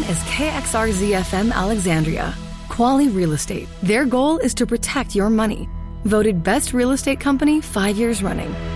is KXRZ-FM Alexandria. Quality Real Estate. Their goal is to protect your money. Voted Best Real Estate Company 5 years running.